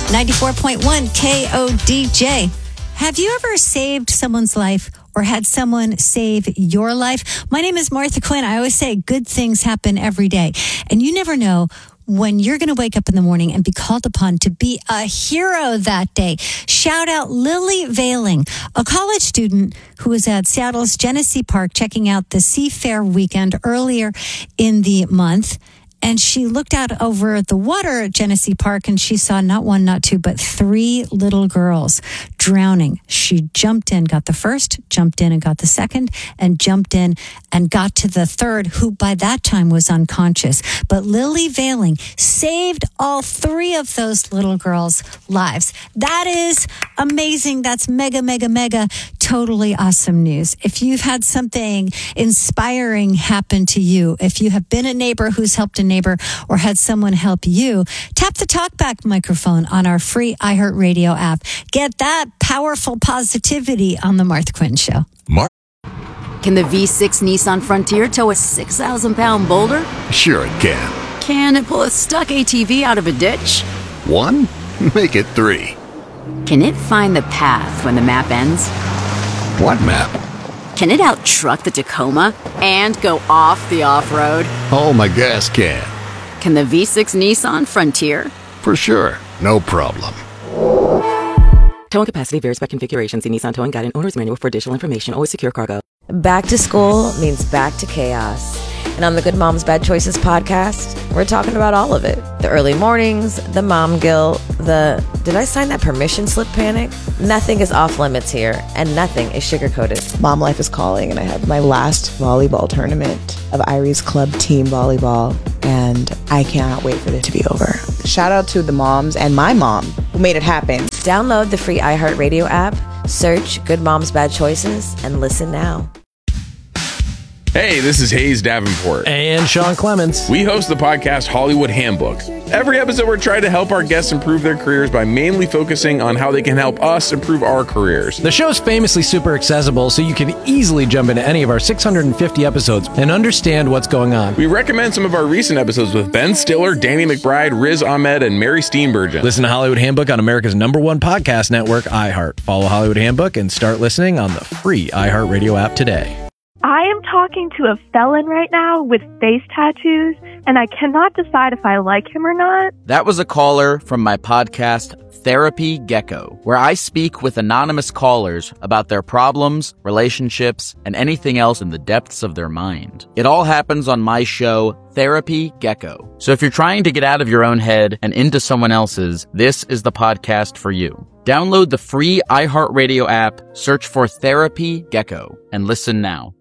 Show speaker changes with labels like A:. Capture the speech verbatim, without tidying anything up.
A: ninety-four point one K O D J. Have you ever saved someone's life or had someone save your life? My name is Martha Quinn. I always say good things happen every day. And you never know when you're going to wake up in the morning and be called upon to be a hero that day. Shout out Lily Veiling, a college student who was at Seattle's Genesee Park checking out the Seafair weekend earlier in the month. And she looked out over the water at Genesee Park and she saw not one, not two, but three little girls drowning. She jumped in, got the first, jumped in and got the second, and jumped in and got to the third, who by that time was unconscious. But Lily Veiling saved all three of those little girls' lives. That is amazing. That's mega, mega, mega, totally awesome news. If you've had something inspiring happen to you, if you have been a neighbor who's helped a neighbor or had someone help you, tap the talkback microphone on our free iHeartRadio app. Get that powerful positivity on the Martha Quinn Show.
B: Mar-
C: Can the V six Nissan Frontier tow a six thousand pound boulder?
B: Sure it can.
C: Can it pull a stuck A T V out of a ditch?
B: One? Make it three.
C: Can it find the path when the map ends?
B: What map?
C: Can it out-truck the Tacoma and go off the off-road?
B: Oh, my gas can.
C: Can the V six Nissan Frontier?
B: For sure. No problem.
D: Towing capacity varies by configuration. See Nissan Towing Guide and Owner's Manual for additional information. Always secure cargo.
E: Back to school means back to chaos. And on the Good Moms Bad Choices podcast, we're talking about all of it. The early mornings, the mom guilt, the did I sign that permission slip panic? Nothing is off limits here, and nothing is sugar-coated.
F: Mom life is calling, and I have my last volleyball tournament of Irie's Club team volleyball, and I cannot wait for it to be over. Shout out to the moms and my mom who made it happen.
E: Download the free iHeartRadio app, search Good Moms Bad Choices, and listen now.
G: Hey, this is Hayes Davenport.
H: And Sean Clements.
G: We host the podcast Hollywood Handbook. Every episode, we're trying to help our guests improve their careers by mainly focusing on how they can help us improve our careers.
H: The show's famously super accessible, so you can easily jump into any of our six hundred fifty episodes and understand what's going on.
G: We recommend some of our recent episodes with Ben Stiller, Danny McBride, Riz Ahmed, and Mary Steenburgen.
H: Listen to Hollywood Handbook on America's number one podcast network, iHeart. Follow Hollywood Handbook and start listening on the free iHeartRadio app today.
I: I am talking to a felon right now with face tattoos, and I cannot decide if I like him or not.
J: That was a caller from my podcast, Therapy Gecko, where I speak with anonymous callers about their problems, relationships, and anything else in the depths of their mind. It all happens on my show, Therapy Gecko. So if you're trying to get out of your own head and into someone else's, this is the podcast for you. Download the free iHeartRadio app, search for Therapy Gecko, and listen now.